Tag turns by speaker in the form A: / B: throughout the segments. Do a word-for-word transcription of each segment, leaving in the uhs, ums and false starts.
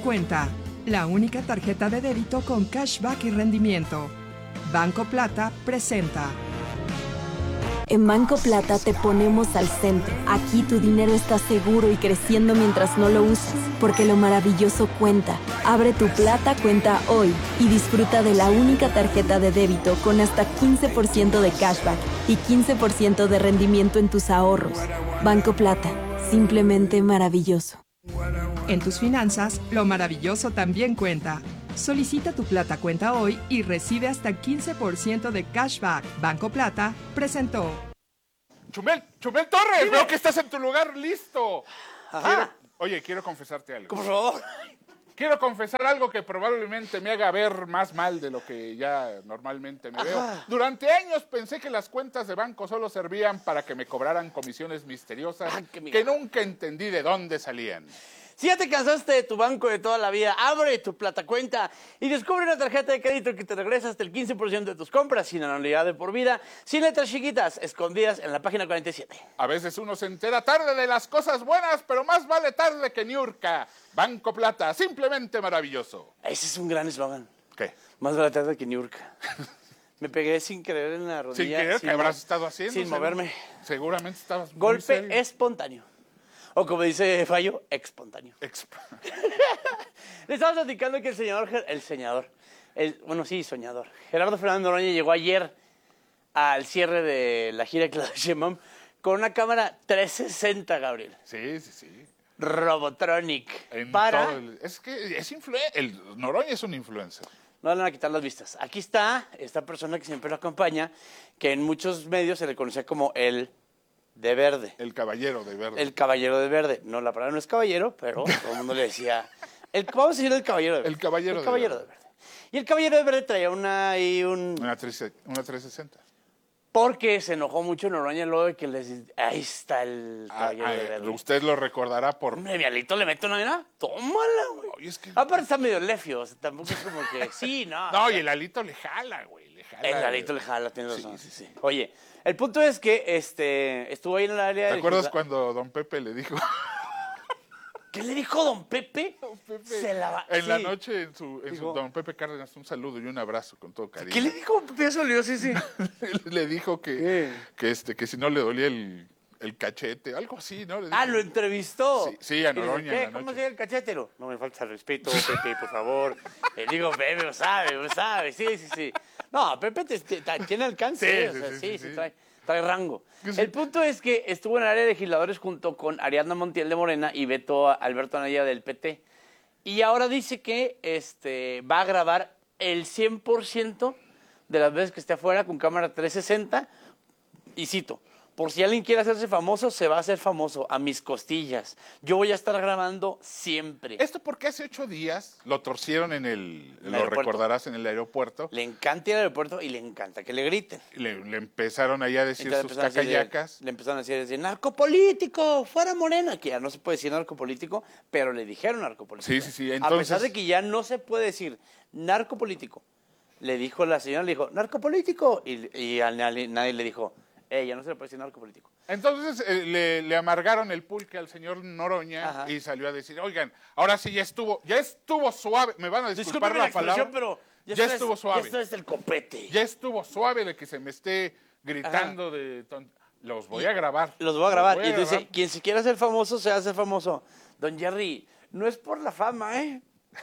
A: Cuenta, la única tarjeta de débito con cashback y rendimiento. Banco Plata presenta.
B: En Banco Plata te ponemos al centro. Aquí tu dinero está seguro y creciendo mientras no lo usas, porque lo maravilloso cuenta. Abre tu Plata Cuenta hoy y disfruta de la única tarjeta de débito con hasta quince por ciento de cashback y quince por ciento de rendimiento en tus ahorros. Banco Plata, simplemente maravilloso.
A: En tus finanzas, lo maravilloso también cuenta. Solicita tu Plata Cuenta hoy y recibe hasta quince por ciento de cashback. Banco Plata presentó.
C: Chumel, Chumel Torres,
D: Dime.
C: veo que estás en tu lugar listo.
D: Ajá.
C: Quiero- oye, quiero confesarte algo.
D: Por favor.
C: Quiero confesar algo que probablemente me haga ver más mal de lo que ya normalmente me veo.
D: Ajá.
C: Durante años pensé que las cuentas de banco solo servían para que me cobraran comisiones misteriosas
D: Ah, qué mira.
C: que nunca entendí de dónde salían.
D: Si ya te cansaste de tu banco de toda la vida, abre tu Plata Cuenta y descubre una tarjeta de crédito que te regresa hasta el quince por ciento de tus compras sin anualidad de por vida, sin letras chiquitas, escondidas en la página cuarenta y siete.
C: A veces uno se entera tarde de las cosas buenas, pero más vale tarde que niurca. Banco Plata, simplemente maravilloso.
D: Ese es un gran eslogan.
C: ¿Qué?
D: Más barato tarde que Niurka. Me pegué sin querer en la rodilla.
C: Sin querer, ¿qué habrás
D: mo-
C: estado haciendo?
D: Sin
C: Seguro-
D: moverme.
C: Seguramente estabas muy
D: Golpe
C: serio.
D: espontáneo. O como dice Fallo, espontáneo.
C: Exp-
D: Le estaba platicando que el señor, Ger- el señor, el, bueno, sí, soñador, Gerardo Fernández Noroña llegó ayer al cierre de la gira de Claudia Sheinbaum con una cámara trescientos sesenta, Gabriel.
C: Sí, sí, sí.
D: Robotronic.
C: En
D: para...
C: todo el- es que es influencer. El Noroña es un influencer.
D: No le van a quitar las vistas. Aquí está esta persona que siempre lo acompaña, que en muchos medios se le conocía como el de verde.
C: El caballero de verde.
D: El caballero de verde. No, la palabra no es caballero, pero todo el mundo le decía... El, vamos a decir el caballero de verde.
C: El caballero
D: El
C: de
D: caballero
C: verde.
D: de verde. Y el caballero de verde traía una y un...
C: Una, tres- una trescientos sesenta.
D: Porque se enojó mucho Noroña luego de que les... Ahí está el
C: Ah,
D: caballero
C: ah,
D: de verde.
C: usted lo recordará por...
D: Hombre, mi alito le mete una mira. Tómala, güey.
C: Oye, es que-
D: Aparte está medio lefio. O sea, tampoco es como que... Sí, no.
C: No, y el alito le jala, güey. Le jala.
D: El alito le jala, tienes
C: Sí,
D: razón.
C: sí,
D: Sí, sí. Oye, el punto es que este estuvo ahí en el área...
C: ¿Te
D: de
C: acuerdas
D: legisla-
C: cuando don Pepe le dijo
D: ¿Qué le dijo don Pepe?
C: Pepe,
D: Se la va-
C: en la
D: sí.
C: noche en su, en su
D: Dijo-
C: don Pepe Cárdenas un saludo y un abrazo con todo cariño?
D: ¿Qué le dijo Pepe Solio? Sí, sí.
C: le dijo que,
D: ¿Qué?
C: que este que si no le dolía el, el cachete, algo así, ¿no? Le dijo-
D: Ah, lo entrevistó.
C: Sí, sí, a
D: Y le dijo,
C: Noroña en
D: ¿Qué?
C: la
D: ¿Cómo
C: noche.
D: se llama el cachetero? No me falta el respeto, Pepe, por favor. Le digo, Pepe, lo sabe, lo sabe. Sí, sí, sí. No, Pepe te- te- te- tiene alcance.
C: Sí,
D: ¿eh? O
C: sí,
D: sea,
C: sí,
D: sí,
C: sí,
D: sí,
C: sí.
D: trae, trae rango.
C: Sí.
D: El punto es que estuvo en el área de legisladores junto con Ariadna Montiel de Morena y Beto Alberto Anaya del P T. Y ahora dice que este, va a grabar el cien por ciento de las veces que esté afuera con cámara trescientos sesenta. Y cito, por si alguien quiere hacerse famoso, se va a hacer famoso a mis costillas. Yo voy a estar grabando siempre.
C: Esto porque hace ocho días lo torcieron en el,
D: el
C: lo
D: aeropuerto.
C: recordarás, en el aeropuerto.
D: Le encanta ir al aeropuerto y le encanta que le griten.
C: Le, le empezaron ahí a decir
D: Entonces
C: sus
D: empezaron a decir-
C: cacayacas.
D: Le empezaron a decir, decir, narcopolítico, fuera Morena, que ya no se puede decir narcopolítico, pero le dijeron narcopolítico.
C: Sí, sí, sí,
D: A
C: entonces-
D: pesar de que ya no se puede decir narcopolítico, le dijo la señora, le dijo, narcopolítico, y, y a nadie, nadie le dijo, eh, ya no se le puede decir narcopolítico.
C: Entonces eh, le, le amargaron el pulque al señor Noroña
D: Ajá.
C: y salió a decir, oigan, ahora sí ya estuvo, ya estuvo suave, me van a disculpar
D: Discúlpeme
C: la,
D: la expresión,
C: palabra,
D: pero
C: ya
D: esto
C: estuvo
D: es,
C: suave.
D: Ya esto es el copete.
C: ya estuvo suave de que se me esté gritando de ton- los voy a grabar.
D: Los voy a grabar.
C: Los
D: Y
C: voy a
D: dice,
C: grabar.
D: quien se quiera hacer famoso, se hace famoso. Don Jerry, no es por la fama, ¿eh?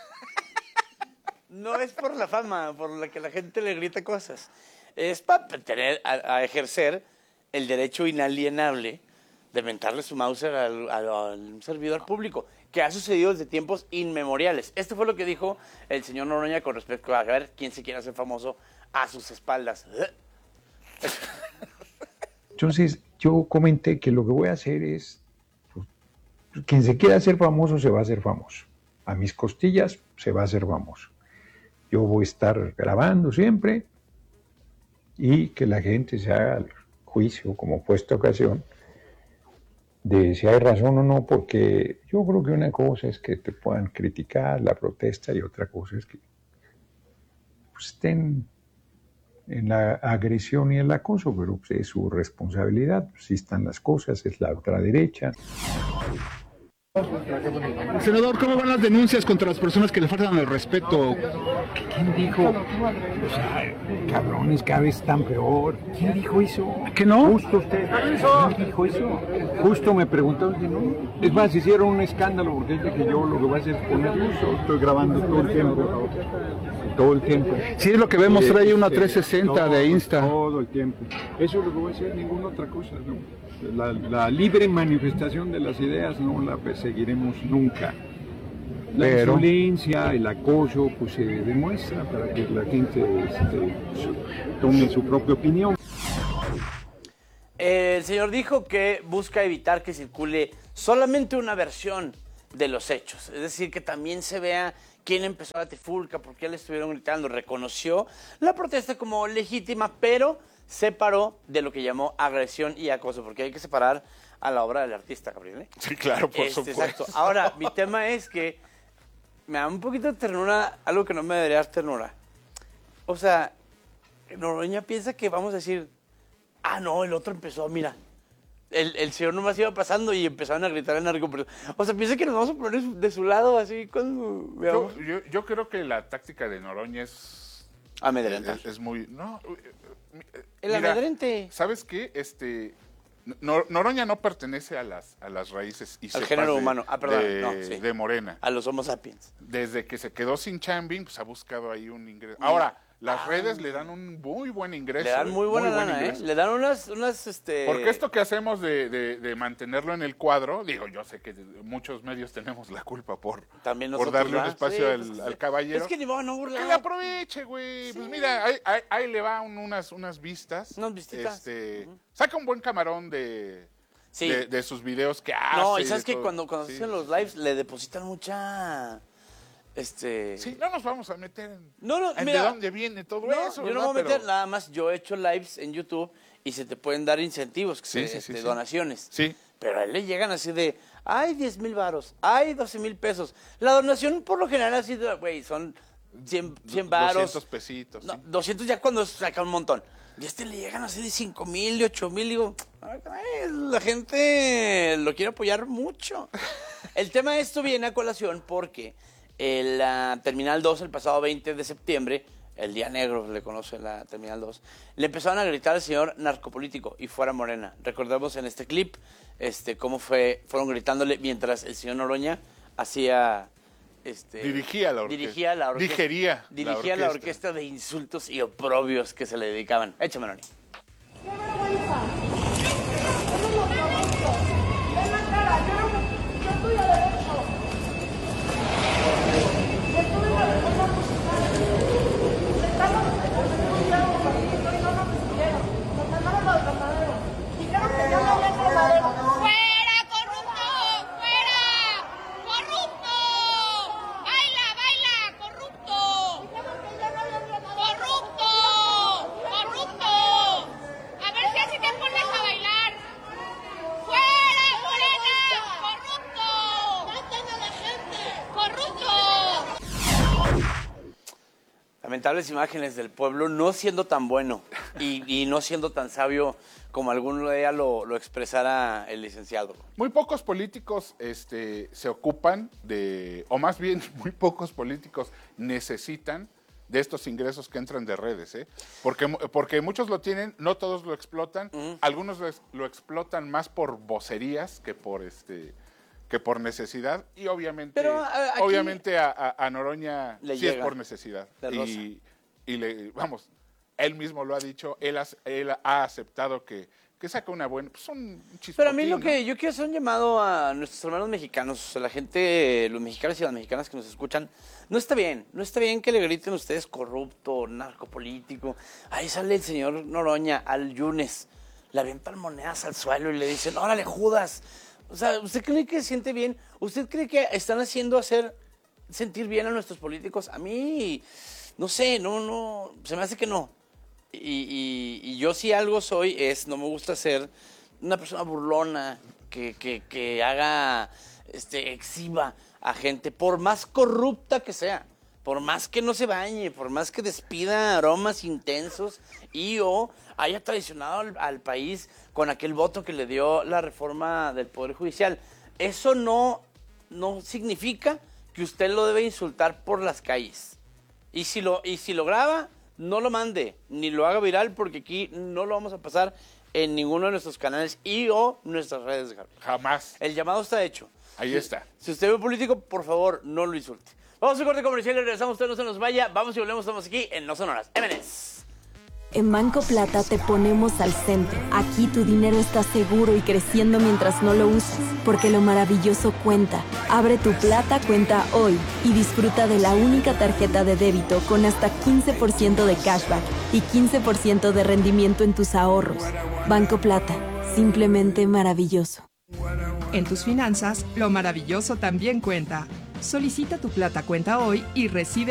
D: No es por la fama, por la que la gente le grita cosas. Es para tener, a, a ejercer el derecho inalienable de mentarle su Mauser al, al- al servidor público, que ha sucedido desde tiempos inmemoriales. Esto fue lo que dijo el señor Noroña con respecto a ver quién se quiere hacer famoso a sus espaldas.
E: Entonces, yo comenté que lo que voy a hacer es, pues, quien se quiera hacer famoso se va a hacer famoso. A mis costillas se va a hacer famoso. Yo voy a estar grabando siempre y que la gente se haga el juicio, como fue esta ocasión, de si hay razón o no, porque yo creo que una cosa es que te puedan criticar la protesta y otra cosa es que pues, estén en la agresión y el acoso, pero pues, es su responsabilidad, pues, si están las cosas, es la ultraderecha.
F: Senador, ¿cómo van las denuncias contra las personas que le faltan el respeto?
E: ¿Quién dijo? O sea, cabrones, cada vez están peor. ¿Quién dijo eso?
F: ¿Que no?
E: Justo usted. ¿Quién dijo eso? Justo me preguntaron que no. Es más, hicieron un escándalo porque dice que yo lo que voy a hacer es poner uso. Estoy grabando todo el tiempo. Todo el tiempo.
F: Sí, es lo que vemos,
E: Eh,
F: trae una
E: este,
F: trescientos sesenta
E: todo,
F: de Insta.
E: Todo el tiempo. Eso es lo que voy a hacer, ninguna otra cosa, ¿no? La, la libre manifestación de las ideas no la perseguiremos nunca. La
F: Pero...
E: insolencia, el acoso, pues se demuestra para que la gente este, tome su propia opinión.
D: El señor dijo que busca evitar que circule solamente una versión de los hechos. Es decir, que también se vea quién empezó la trifulca, por qué le estuvieron gritando. Reconoció la protesta como legítima, pero separó de lo que llamó agresión y acoso, porque hay que separar a la obra del artista, Gabriel, ¿eh?
C: Sí, claro, por
D: Este,
C: supuesto.
D: exacto. Ahora, mi tema es que me da un poquito de ternura, algo que no me debería dar ternura. O sea, Noroña piensa que vamos a decir, ah, no, el otro empezó, mira. El, el señor nomás iba pasando y empezaron a gritar en narco. O sea, piensa que nos vamos a poner de su lado así cuando veamos.
C: Yo, yo, yo creo que la táctica de Noroña es...
D: Amedrentar.
C: Es, es muy... No,
D: El
C: mira,
D: amedrente.
C: ¿sabes qué? Este... Nor- Noroña no pertenece a las, a las raíces y
D: Al
C: cepas
D: género
C: de,
D: humano. Ah, perdón,
C: de,
D: no, sí.
C: de Morena.
D: A los Homo sapiens.
C: Desde que se quedó sin chambing, pues ha buscado ahí un ingreso. Ahora, las redes le dan un muy buen ingreso.
D: Le dan muy buena
C: buen
D: lana, ¿eh?
C: ingreso.
D: Le dan unas, unas, este...
C: Porque esto que hacemos de, de, de mantenerlo en el cuadro, digo, yo sé que muchos medios tenemos la culpa por,
D: También
C: por
D: nosotros,
C: darle un
D: ¿verdad?
C: espacio
D: Sí,
C: al,
D: pues,
C: al caballero.
D: Es que ni modo, no burlar.
C: Que le aproveche, güey. Pues mira, ahí, ahí, ahí le va un- unas, unas vistas.
D: Unas vistitas.
C: Este, Saca un buen camarón de,
D: Sí.
C: de, de sus videos que hace.
D: No, y
C: de
D: sabes que
C: todo.
D: cuando, cuando
C: Sí,
D: hacen
C: sí,
D: los
C: sí.
D: lives le depositan mucha... Este...
C: Sí, no nos vamos a meter en,
D: No, no,
C: en
D: mira,
C: de dónde viene todo
D: No,
C: eso.
D: yo no
C: ¿verdad?
D: me voy a meter
C: Pero-
D: nada más. Yo he hecho lives en YouTube y se te pueden dar incentivos, que
C: Sí,
D: se-
C: sí, sí,
D: este,
C: sí.
D: donaciones.
C: Sí.
D: Pero a él le llegan así de, ay, diez mil varos, ay, doce mil pesos. La donación por lo general así de, güey, son cien, cien varos.
C: doscientos pesitos.
D: No,
C: sí.
D: doscientos ya cuando saca un montón. Y a este le llegan así de cinco mil, de ocho mil. Digo, ay, la gente lo quiere apoyar mucho. El tema de esto viene a colación porque el, la Terminal dos, el pasado veinte de septiembre, el día negro le conoce la Terminal dos, le empezaron a gritar al señor narcopolítico y fuera Morena. Recordemos en este clip este, cómo fue, fueron gritándole mientras el señor Noroña hacía... Este,
C: Dirigía la orquesta.
D: Dirigía la orquesta.
C: Digería la
D: Dirigía la
C: orquesta.
D: orquesta de insultos y oprobios que se le dedicaban. Échame, Noni.
G: ¡Fuera, corrupto! ¡Fuera! ¡Corrupto! ¡Baila, baila! ¡Corrupto! ¡Corrupto! ¡Corrupto! A ver si así te pones a bailar. ¡Fuera, Morena! ¡Corrupto! ¡Maten a la gente! ¡Corrupto!
D: Lamentables imágenes del pueblo no siendo tan bueno y, y no siendo tan sabio como algún día lo, lo expresara el licenciado.
C: Muy pocos políticos este, se ocupan de, o más bien muy pocos políticos necesitan de estos ingresos que entran de redes, ¿eh? Porque, porque muchos lo tienen, no todos lo explotan, uh-huh. Algunos lo, ex- lo explotan más por vocerías que por este que por necesidad y obviamente
D: Pero, a- aquí
C: obviamente a, a- a Noroña
D: le
C: sí es
D: llega
C: por necesidad
D: de rosa.
C: y, y le vamos, él mismo lo ha dicho, él ha, él ha aceptado que, que saca una buena, pues un chispotín,
D: Pero a mí lo
C: ¿no?
D: que yo quiero hacer un llamado a nuestros hermanos mexicanos, a la gente, los mexicanos y las mexicanas que nos escuchan, no está bien, no está bien que le griten ustedes corrupto, narcopolítico. Ahí sale el señor Noroña al Yunes, le avientan monedas al suelo y le dicen, órale, Judas. O sea, ¿usted cree que se siente bien? ¿Usted cree que están haciendo hacer sentir bien a nuestros políticos? A mí, no sé, no, no, se me hace que no. Y, y, y yo si algo soy es, no me gusta ser una persona burlona que, que, que haga, este, exhiba a gente, por más corrupta que sea, por más que no se bañe, por más que despida aromas intensos y o haya traicionado al, al país con aquel voto que le dio la reforma del Poder Judicial. Eso no no significa que usted lo debe insultar por las calles. Y si lo, y si lo graba, no lo mande, ni lo haga viral, porque aquí no lo vamos a pasar en ninguno de nuestros canales y o nuestras redes.
C: Jamás.
D: El llamado está hecho.
C: Ahí
D: si,
C: está.
D: Si usted ve un político, por favor, no lo insulte. Vamos a un corte comercial y regresamos. Usted no se nos vaya. Vamos y volvemos. Estamos aquí en No Sonoras. M N S.
B: En Banco Plata te ponemos al centro. Aquí tu dinero está seguro y creciendo mientras no lo uses, porque lo maravilloso cuenta. Abre tu Plata cuenta hoy y disfruta de la única tarjeta de débito con hasta quince por ciento de cashback y quince por ciento de rendimiento en tus ahorros. Banco Plata, simplemente maravilloso.
A: En tus finanzas, lo maravilloso también cuenta. Solicita tu Plata cuenta hoy y recibe